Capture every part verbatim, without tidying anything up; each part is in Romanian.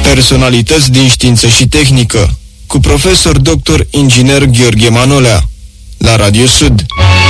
Personalități din știință și tehnică, cu profesor doctor inginer Gheorghe Manolea, la Radio Sud.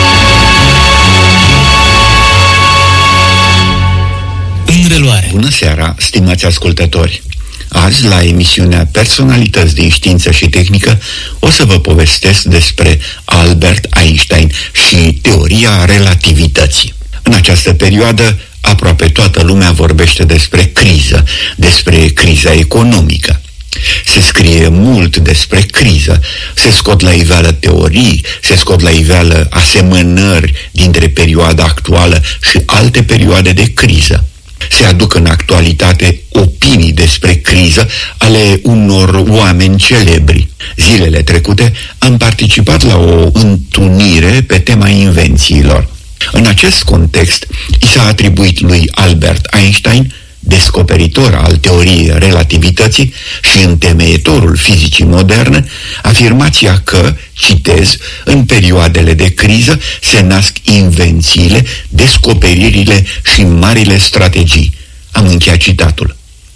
În reluare. Bună seara, stimați ascultători! Azi, la emisiunea Personalități din știință și tehnică, o să vă povestesc despre Albert Einstein și teoria relativității. În această perioadă, aproape toată lumea vorbește despre criză, despre criza economică. Se scrie mult despre criză, se scot la iveală teorii, se scot la iveală asemănări dintre perioada actuală și alte perioade de criză. Se aduc în actualitate opinii despre criză ale unor oameni celebri. Zilele trecute am participat la o întrunire pe tema invențiilor. În acest context, i s-a atribuit lui Albert Einstein, descoperitor al teoriei relativității și întemeietorul fizicii moderne, afirmația că, citez, în perioadele de criză se nasc invențiile, descoperirile și marile strategii. Am încheiat citatul.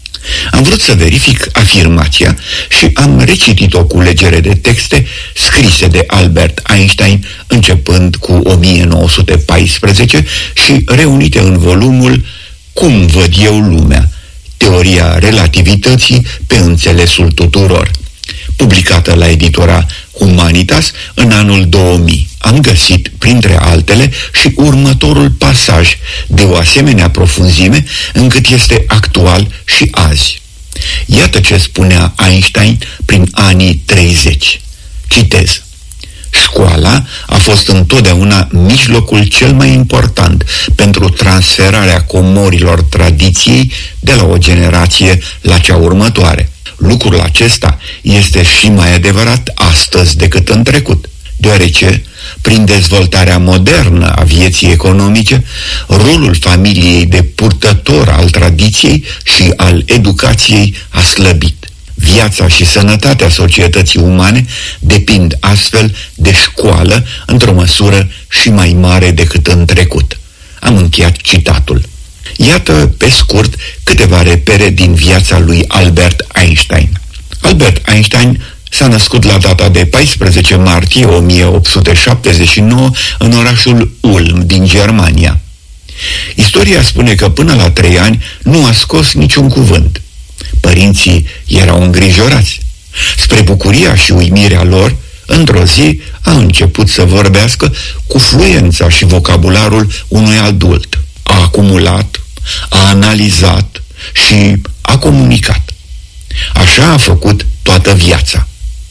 Am vrut să verific afirmația și am recitit o culegere de texte scrise de Albert Einstein începând cu o mie nouă sute paisprezece și reunite în volumul Cum văd eu lumea? Teoria relativității pe înțelesul tuturor, publicată la editura Humanitas în anul două mii. Am găsit, printre altele, și următorul pasaj de o asemenea profunzime încât este actual și azi. Iată ce spunea Einstein prin anii treizeci. Citez. Școala a fost întotdeauna mijlocul cel mai important pentru transferarea comorilor tradiției de la o generație la cea următoare. Lucrul acesta este și mai adevărat astăzi decât în trecut, deoarece, prin dezvoltarea modernă a vieții economice, rolul familiei de purtător al tradiției și al educației a slăbit. Viața și sănătatea societății umane depind astfel de școală într-o măsură și mai mare decât în trecut. Am încheiat citatul. Iată, pe scurt, câteva repere din viața lui Albert Einstein. Albert Einstein s-a născut la data de paisprezece martie o mie opt sute șaptezeci și nouă în orașul Ulm din Germania. Istoria spune că până la trei ani nu a scos niciun cuvânt. Părinții erau îngrijorați. Spre bucuria și uimirea lor, într-o zi a început să vorbească cu fluența și vocabularul unui adult. A acumulat, a analizat și a comunicat. Așa a făcut toată viața.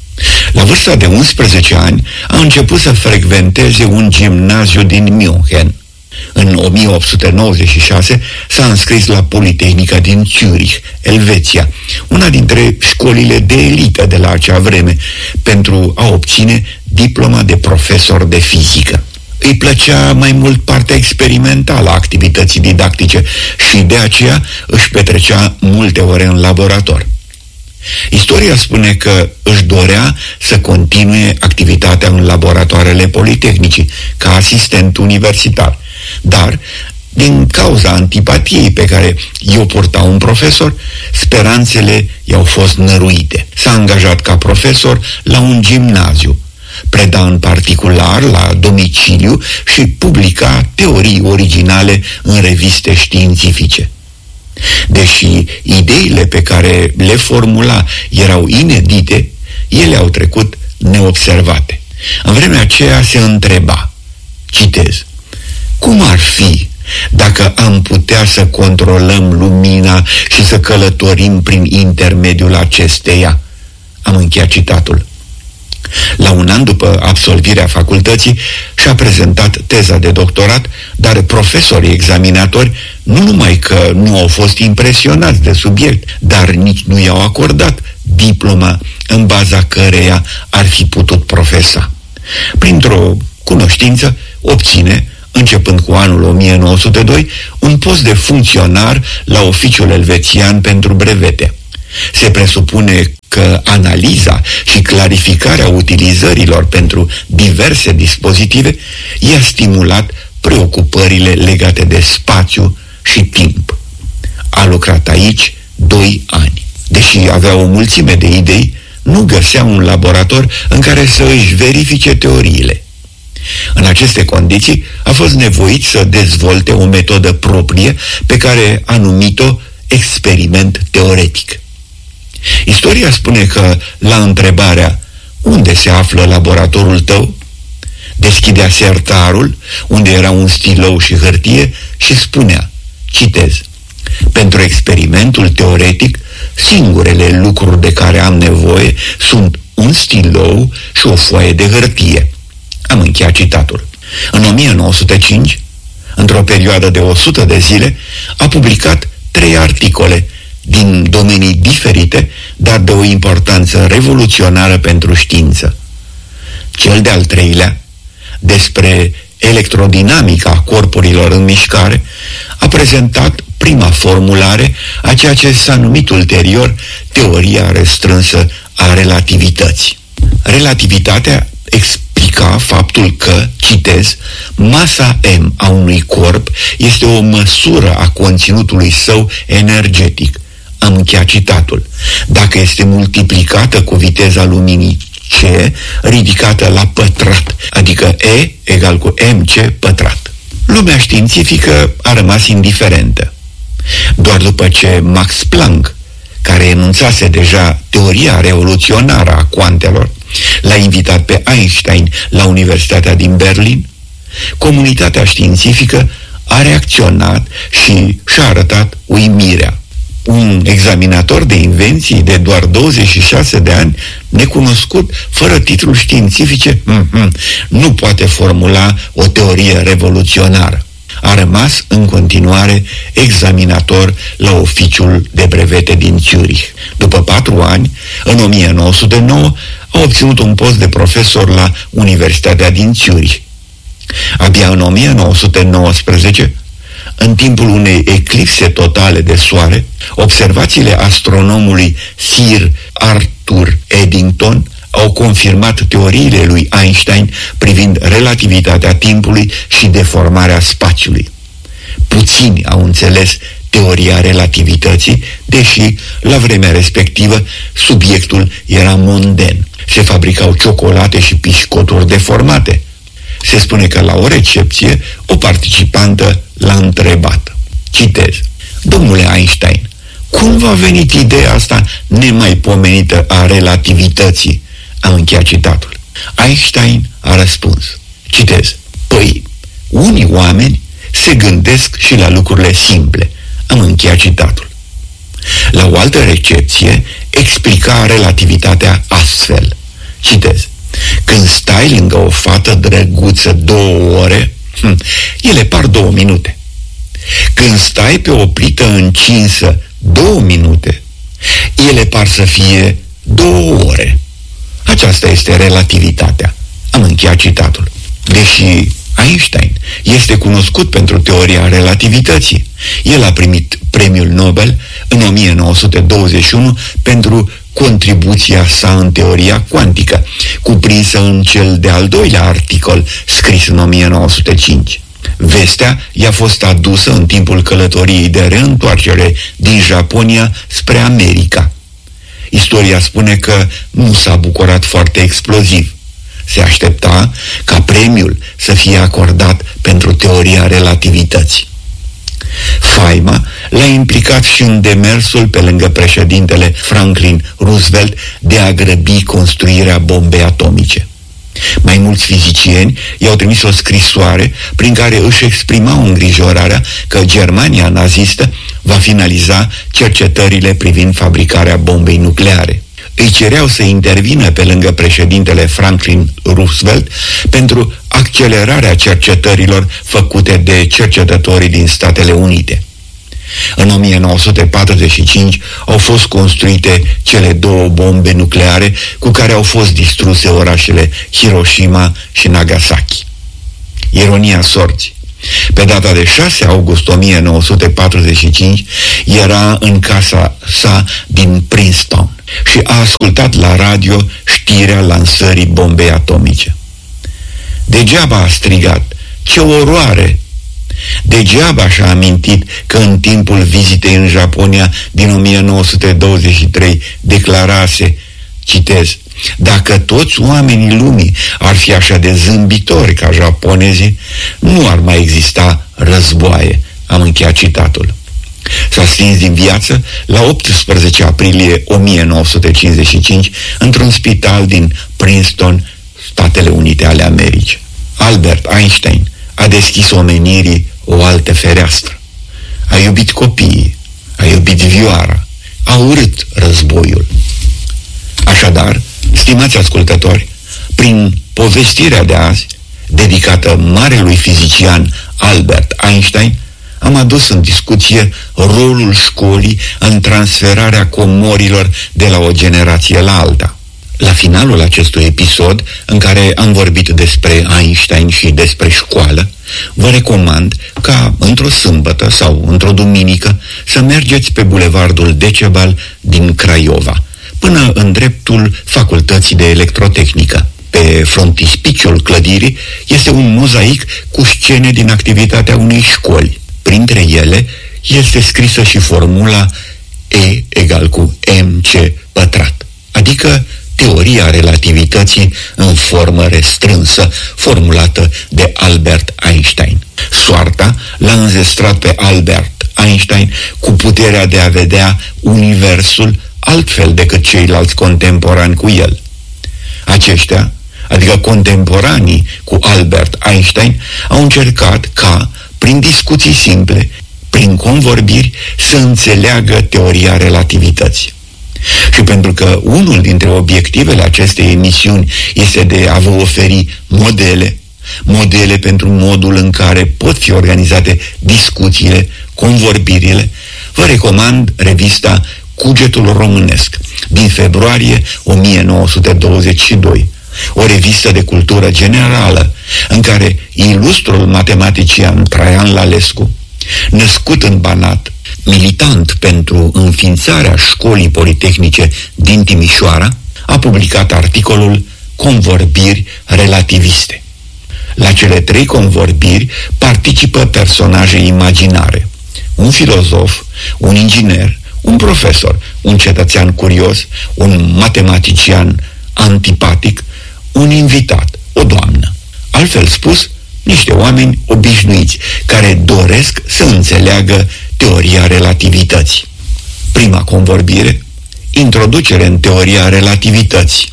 La vârsta de unsprezece ani a început să frecventeze un gimnaziu din München. În o mie opt sute nouăzeci și șase s-a înscris la Politehnica din Zurich, Elveția, una dintre școlile de elită de la acea vreme, pentru a obține diploma de profesor de fizică. Îi plăcea mai mult partea experimentală a activității didactice și de aceea își petrecea multe ore în laborator. Istoria spune că își dorea să continue activitatea în laboratoarele Politehnicii ca asistent universitar, dar, din cauza antipatiei pe care i-o purta un profesor, speranțele i-au fost năruite. S-a angajat ca profesor la un gimnaziu, preda în particular la domiciliu și publica teorii originale în reviste științifice. Deși ideile pe care le formula erau inedite, ele au trecut neobservate. În vremea aceea se întreba, citez, cum ar fi dacă am putea să controlăm lumina și să călătorim prin intermediul acesteia? Am încheiat citatul. La un an după absolvirea facultății și-a prezentat teza de doctorat, dar profesorii examinatori nu numai că nu au fost impresionați de subiect, dar nici nu i-au acordat diploma în baza căreia ar fi putut profesa. Printr-o cunoștință obține, începând cu anul o mie nouă sute doi, un post de funcționar la Oficiul Elvețian pentru Brevete. Se presupune că analiza și clarificarea utilizărilor pentru diverse dispozitive i-a stimulat preocupările legate de spațiu și timp. A lucrat aici doi ani. Deși avea o mulțime de idei, nu găsea un laborator în care să își verifice teoriile. În aceste condiții a fost nevoit să dezvolte o metodă proprie pe care a numit-o experiment teoretic. Istoria spune că la întrebarea "Unde se află laboratorul tău?" deschidea sertarul, unde era un stilou și hârtie, și spunea, citez, "Pentru experimentul teoretic, singurele lucruri de care am nevoie sunt un stilou și o foaie de hârtie." Am încheiat citatul. În o mie nouă sute cinci, într-o perioadă de o sută de zile, a publicat trei articole din domenii diferite, dar de o importanță revoluționară pentru știință. Cel de-al treilea, despre electrodinamica corpurilor în mișcare, a prezentat prima formulare a ceea ce s-a numit ulterior teoria restrânsă a relativității. Relativitatea explica faptul că, citez, "masa M a unui corp este o măsură a conținutului său energetic." Am încheiat citatul. Dacă este multiplicată cu viteza luminii C, ridicată la pătrat, adică E egal cu mc pătrat. Lumea științifică a rămas indiferentă. Doar după ce Max Planck, care enunțase deja teoria revoluționară a cuantelor, l-a invitat pe Einstein la Universitatea din Berlin, comunitatea științifică a reacționat și și-a arătat uimirea. Un examinator de invenții de doar douăzeci și șase de ani, necunoscut, fără titluri științifice, mm-hmm, nu poate formula o teorie revoluționară. A rămas în continuare examinator la oficiul de brevete din Zurich. După patru ani, în o mie nouă sute nouă, a obținut un post de profesor la Universitatea din Zurich. Abia în o mie nouă sute nouăsprezece, în timpul unei eclipse totale de soare, observațiile astronomului Sir Arthur Eddington au confirmat teoriile lui Einstein privind relativitatea timpului și deformarea spațiului. Puțini au înțeles teoria relativității, deși, la vremea respectivă, subiectul era monden. Se fabricau ciocolate și pișcoturi deformate. Se spune că la o recepție, o participantă l-a întrebat. Citez. "Domnule Einstein, cum v-a venit ideea asta nemaipomenită a relativității?" Am încheiat citatul. Einstein a răspuns. Citez. "Păi, unii oameni se gândesc și la lucrurile simple." Am încheiat citatul. La o altă recepție explica relativitatea astfel. Citez. "Când stai lângă o fată drăguță două ore, hm, ele par două minute. Când stai pe o plită încinsă două minute, ele par să fie două ore. Aceasta este relativitatea." Am încheiat citatul. Deși Einstein este cunoscut pentru teoria relativității, el a primit premiul Nobel în o mie nouă sute douăzeci și unu pentru contribuția sa în teoria cuantică, cuprinsă în cel de-al doilea articol scris în o mie nouă sute cinci. Vestea i-a fost adusă în timpul călătoriei de reîntoarcere din Japonia spre America. Istoria spune că nu s-a bucurat foarte exploziv. Se aștepta ca premiul să fie acordat pentru teoria relativității. Faima l-a implicat și în demersul pe lângă președintele Franklin Roosevelt de a grăbi construirea bombei atomice. Mai mulți fizicieni i-au trimis o scrisoare prin care își exprimau îngrijorarea că Germania nazistă va finaliza cercetările privind fabricarea bombei nucleare. Îi cereau să intervină pe lângă președintele Franklin Roosevelt pentru accelerarea cercetărilor făcute de cercetătorii din Statele Unite. În o mie nouă sute patruzeci și cinci au fost construite cele două bombe nucleare cu care au fost distruse orașele Hiroshima și Nagasaki. Ironia sorții. Pe data de șase august o mie nouă sute patruzeci și cinci era în casa sa din Princeton și a ascultat la radio știrea lansării bombei atomice. Degeaba a strigat: "Ce oroare!" Degeaba și-a amintit că în timpul vizitei în Japonia din o mie nouă sute douăzeci și trei declarase, citez, dacă toți oamenii lumii ar fi așa de zâmbitori ca japonezii, nu ar mai exista războaie. Am încheiat citatul. S-a stins din viață la optsprezece aprilie o mie nouă sute cincizeci și cinci într-un spital din Princeton, Statele Unite ale Americii. Albert Einstein a deschis omenirii o altă fereastră. A iubit copiii, a iubit vioara, a urât războiul. Așadar, stimați ascultători, prin povestirea de azi, dedicată marelui fizician Albert Einstein, am adus în discuție rolul școlii în transferarea comorilor de la o generație la alta. La finalul acestui episod, în care am vorbit despre Einstein și despre școală, vă recomand ca într-o sâmbătă sau într-o duminică să mergeți pe bulevardul Decebal din Craiova, până în dreptul Facultății de Electrotehnică. Pe frontispiciul clădirii este un mozaic cu scene din activitatea unei școli. Printre ele este scrisă și formula E egal cu mc pătrat, adică teoria relativității în formă restrânsă, formulată de Albert Einstein. Soarta l-a înzestrat pe Albert Einstein cu puterea de a vedea universul altfel decât ceilalți contemporani cu el. Aceștia, adică contemporanii cu Albert Einstein, au încercat ca, prin discuții simple, prin convorbiri, să înțeleagă teoria relativității. Și pentru că unul dintre obiectivele acestei emisiuni este de a vă oferi modele, modele pentru modul în care pot fi organizate discuțiile, convorbirile, vă recomand revista Cugetul Românesc, din februarie o mie nouă sute douăzeci și doi, o revistă de cultură generală, în care ilustrul matematician Traian Lalescu, născut în Banat, militant pentru înființarea școlii politehnice din Timișoara, a publicat articolul Convorbiri relativiste. La cele trei convorbiri participă personaje imaginare: un filozof, un inginer, un profesor, un cetățean curios, un matematician antipatic, un invitat, o doamnă. Altfel spus, niște oameni obișnuiți care doresc să înțeleagă teoria relativității. Prima convorbire, introducere în teoria relativității.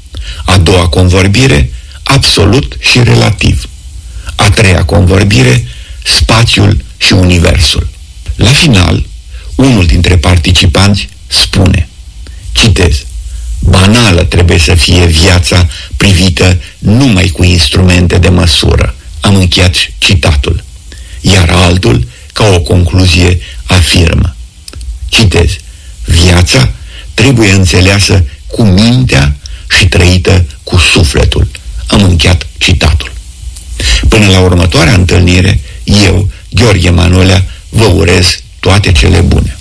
A doua convorbire, absolut și relativ. A treia convorbire, spațiul și universul. La final, unul dintre participanți spune, citez, banală trebuie să fie viața privită numai cu instrumente de măsură. Am încheiat citatul. Iar altul, ca o concluzie, afirmă, citez, viața trebuie înțeleasă cu mintea și trăită cu sufletul. Am încheiat citatul. Până la următoarea întâlnire, eu, Gheorghe Manolea, vă urez toate cele bune.